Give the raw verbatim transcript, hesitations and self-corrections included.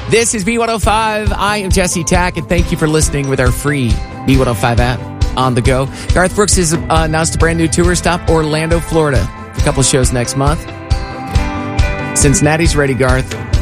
This is B one oh five. I am Jesse Tack, and thank you for listening with our free B one oh five app on the go. Garth Brooks has uh, announced a brand new tour stop, Orlando, Florida. A couple shows next month. Cincinnati's ready, Garth.